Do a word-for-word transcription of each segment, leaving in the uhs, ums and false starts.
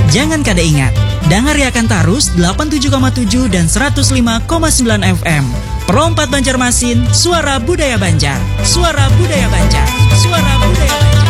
Jangan kada ingat, dengar akan tarus delapan puluh tujuh koma tujuh dan seratus lima koma sembilan F M. Perompat Banjarmasin, suara budaya Banjar. Suara budaya Banjar. Suara budaya Banjar.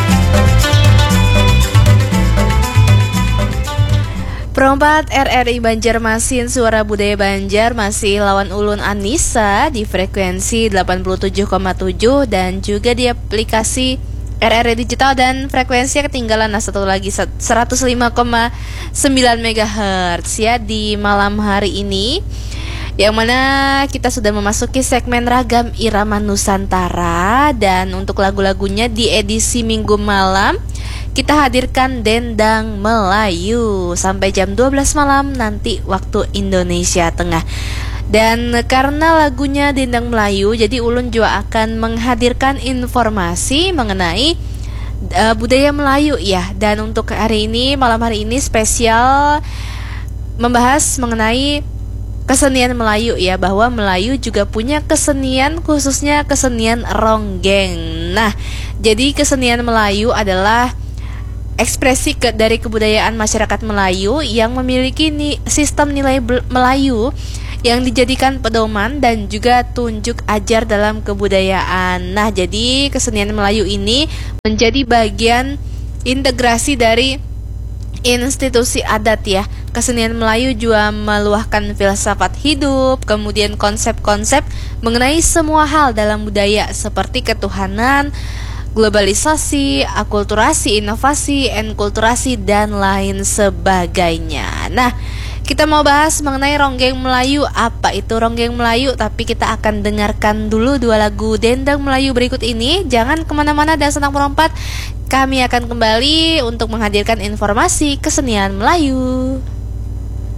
Perompat R R I Banjarmasin, suara budaya Banjar masih lawan ulun Anissa di frekuensi delapan puluh tujuh koma tujuh dan juga di aplikasi R R I Digital, dan frekuensinya ketinggalan nah satu lagi seratus lima koma sembilan megahertz ya di malam hari ini, yang mana kita sudah memasuki segmen Ragam Irama Nusantara. Dan untuk lagu-lagunya di edisi Minggu malam kita hadirkan Dendang Melayu sampai jam dua belas malam nanti waktu Indonesia Tengah. Dan karena lagunya Dendang Melayu, jadi ulun juga akan menghadirkan informasi mengenai uh, budaya Melayu ya. Dan untuk hari ini, malam hari ini spesial membahas mengenai kesenian Melayu ya, bahwa Melayu juga punya kesenian, khususnya kesenian ronggeng. Nah, jadi kesenian Melayu adalah ekspresi ke, dari kebudayaan masyarakat Melayu yang memiliki ni, sistem nilai Melayu yang dijadikan pedoman dan juga tunjuk ajar dalam kebudayaan. Nah, jadi kesenian Melayu ini menjadi bagian integrasi dari institusi adat ya. Kesenian Melayu juga meluahkan filsafat hidup, kemudian konsep-konsep mengenai semua hal dalam budaya seperti ketuhanan, globalisasi, akulturasi, inovasi, enkulturasi, dan lain sebagainya. Nah, kita mau bahas mengenai ronggeng Melayu. Apa itu ronggeng Melayu? Tapi kita akan dengarkan dulu dua lagu Dendang Melayu berikut ini. Jangan kemana-mana dan senang perompat. Kami akan kembali untuk menghadirkan informasi kesenian Melayu.